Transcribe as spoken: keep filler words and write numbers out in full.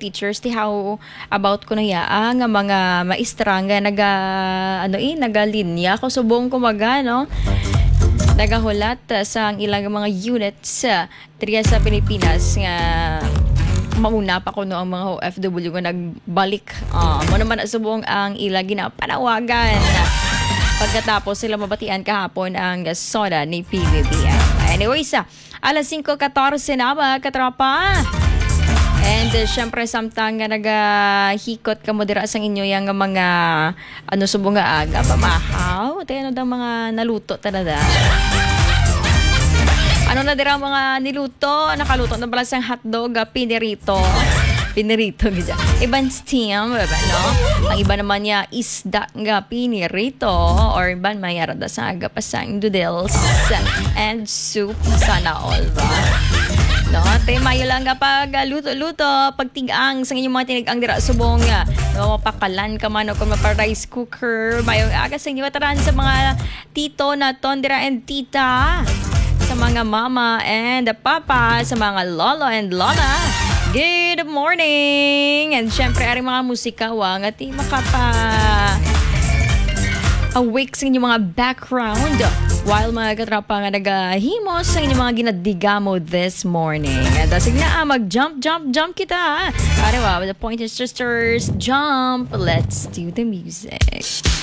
teachers ti how about ko na ya ah, nga mga maestra nga naga ano eh nagalinya ko subong kumaga no. Nagahulat uh, sa ang ilang mga units sa uh, triya sa Pilipinas nga mauna pa ko no ang mga O F W nga nagbalik. Uh, mo naman subong ang ilang ginapanawagan. Pagkatapos sila mabatian kahapon ang soda ni P B B M. Anyways, uh, alas singko fourteen na ba katropa? And uh, syempre samtang nga nagahikot ka mo dira sa inyo yang mga ano subong nga aga pamahaw. Tayo ano daw mga naluto talaga. Ano na dira mga niluto? Nakaluto na pala sang hotdog, uh, pinirito. Pinirito gija. Ibang steam, ba no? Ang iba naman niya isda nga pinirito or iban mayara da sa aga pasang noodles and soup sana all ba. No, te mayo lang nga pag luto-luto, pagtigang sa inyong mga tinigang dira subong nga. Mapakalan ka man o kung mapa-rice cooker, mayo aga sa inyo mataran sa mga tito na tondira and tita, sa mga mama and papa, sa mga lolo and lola. Good morning! And syempre, ari mga musika, wang at makapa awake sa inyong mga background while mga katrapa nga nagahimos sa inyong mga ginadigamo this morning. And uh, sige na, ah, mag-jump, jump, jump kita. Ariwa, with the Pointer Sisters, jump. Let's do the music.